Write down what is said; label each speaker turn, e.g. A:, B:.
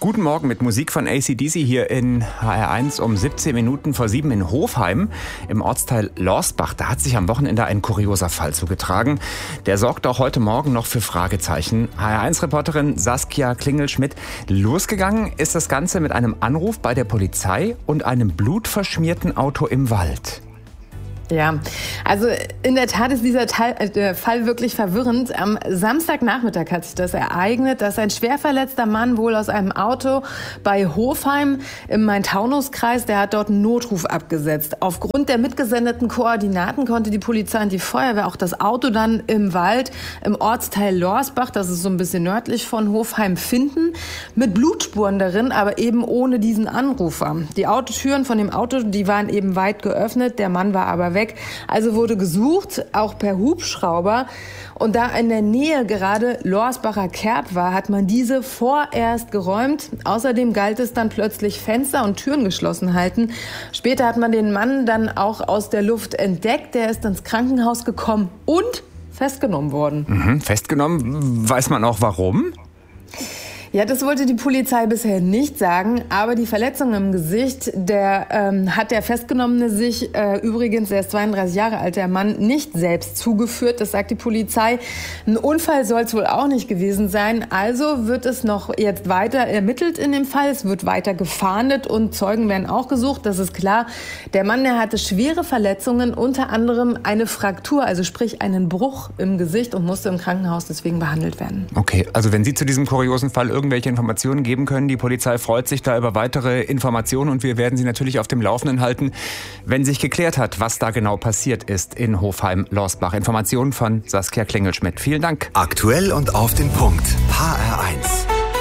A: Guten Morgen mit Musik von AC/DC hier in HR1 um 17 Minuten vor 7 in Hofheim im Ortsteil Lorsbach. Da hat sich am Wochenende ein kurioser Fall zugetragen. Der sorgt auch heute Morgen noch für Fragezeichen. HR1-Reporterin Saskia Klingel-Schmidt. Losgegangen ist das Ganze mit einem Anruf bei der Polizei und einem blutverschmierten Auto im Wald.
B: Ja, also in der Tat ist dieser Fall wirklich verwirrend. Am Samstagnachmittag hat sich das ereignet, dass ein schwer verletzter Mann wohl aus einem Auto bei Hofheim im Main-Taunus-Kreis, der hat dort einen Notruf abgesetzt. Aufgrund der mitgesendeten Koordinaten konnte die Polizei und die Feuerwehr auch das Auto dann im Wald im Ortsteil Lorsbach, das ist so ein bisschen nördlich von Hofheim, finden. Mit Blutspuren darin, aber eben ohne diesen Anrufer. Die Autotüren von dem Auto, die waren eben weit geöffnet, der Mann war aber weg. Also wurde gesucht, auch per Hubschrauber. Und da in der Nähe gerade Lorsbacher Kerb war, hat man diese vorerst geräumt. Außerdem galt es dann plötzlich Fenster und Türen geschlossen halten. Später hat man den Mann dann auch aus der Luft entdeckt. Der ist ins Krankenhaus gekommen und festgenommen worden.
A: Festgenommen? Weiß man auch warum?
B: Ja, das wollte die Polizei bisher nicht sagen, aber die Verletzung im Gesicht, hat der Festgenommene sich übrigens, er ist 32 Jahre alt, der Mann, nicht selbst zugeführt, das sagt die Polizei. Ein Unfall soll es wohl auch nicht gewesen sein, also wird es noch jetzt weiter ermittelt in dem Fall, es wird weiter gefahndet und Zeugen werden auch gesucht, das ist klar. Der Mann, der hatte schwere Verletzungen, unter anderem eine Fraktur, also sprich einen Bruch im Gesicht und musste im Krankenhaus deswegen behandelt werden.
A: Okay, also wenn Sie zu diesem kuriosen Fall irgendwelche Informationen geben können. Die Polizei freut sich da über weitere Informationen und wir werden Sie natürlich auf dem Laufenden halten, wenn sich geklärt hat, was da genau passiert ist in Hofheim-Lorsbach. Informationen von Saskia Klingel-Schmidt. Vielen Dank.
C: Aktuell und auf den Punkt. HR1.